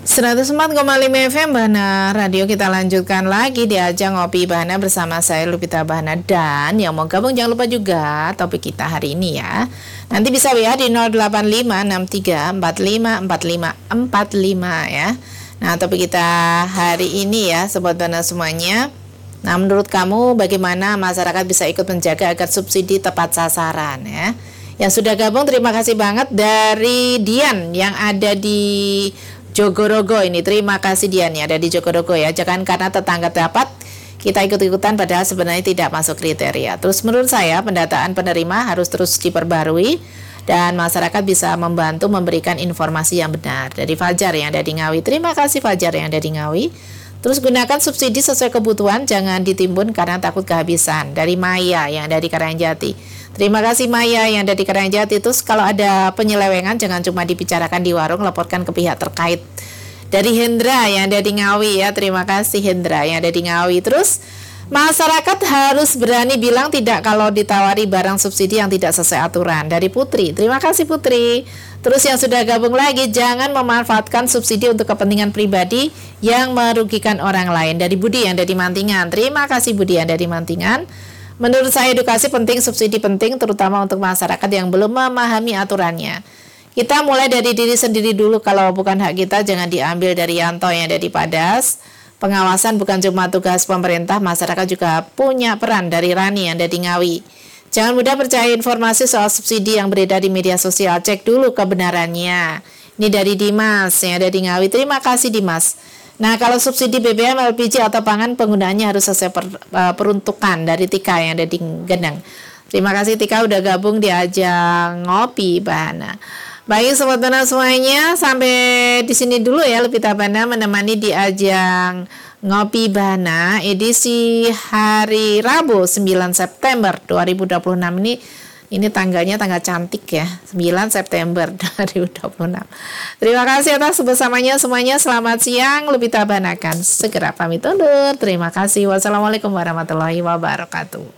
104,5 FM Bahana Radio. Kita lanjutkan lagi di ajang Ngopi Bahana bersama saya Lupita Bahana. Dan yang mau gabung jangan lupa juga topik kita hari ini ya. Nanti bisa WA di 08563454545 ya. Nah, topik kita hari ini ya Sobat Bahana semuanya. Nah, menurut kamu bagaimana masyarakat bisa ikut menjaga agar subsidi tepat sasaran ya? Yang sudah gabung terima kasih banget dari Dian yang ada di Jogorogo ini. Terima kasih Dian ya, ada di Jogorogo ya. Jangan karena tetangga dapat kita ikut-ikutan padahal sebenarnya tidak masuk kriteria. Terus menurut saya pendataan penerima harus terus diperbarui dan masyarakat bisa membantu memberikan informasi yang benar. Dari Fajar yang ada di Ngawi. Terima kasih Fajar yang ada di Ngawi. Terus gunakan subsidi sesuai kebutuhan, jangan ditimbun karena takut kehabisan. Dari Maya yang ada di Karangjati. Terima kasih Maya yang ada di Karangjati. Terus kalau ada penyelewengan jangan cuma dibicarakan di warung, laporkan ke pihak terkait. Dari Hendra yang ada di Ngawi ya. Terima kasih Hendra yang ada di Ngawi. Terus masyarakat harus berani bilang tidak kalau ditawari barang subsidi yang tidak sesuai aturan. Dari Putri. Terima kasih Putri. Terus yang sudah gabung lagi, jangan memanfaatkan subsidi untuk kepentingan pribadi yang merugikan orang lain. Dari Budi yang ada di Mantingan. Terima kasih Budi yang ada di Mantingan. Menurut saya edukasi penting, subsidi penting, terutama untuk masyarakat yang belum memahami aturannya. Kita mulai dari diri sendiri dulu, kalau bukan hak kita jangan diambil. Dari Yanto yang ada di Padas. Pengawasan bukan cuma tugas pemerintah, masyarakat juga punya peran. Dari Rani yang ada di Ngawi. Jangan mudah percaya informasi soal subsidi yang beredar di media sosial, cek dulu kebenarannya. Ini dari Dimas yang ada di Ngawi. Terima kasih Dimas. Nah, kalau subsidi BBM, LPG atau pangan penggunaannya harus sesuai peruntukan. Dari Tika yang ada di Gendang. Terima kasih Tika udah gabung di ajang Ngopi Bahana. Baik Sobat Bahana semuanya, sampai di sini dulu ya Lupita Bahana menemani di ajang Ngopi Bahana edisi hari Rabu 9 September 2026 ini. Ini tanggalnya tanggal cantik ya, 9 September 2026. Terima kasih atas bersamanya semuanya. Selamat siang, Lupita Bahana akan segera pamit undur. Terima kasih. Wassalamualaikum warahmatullahi wabarakatuh.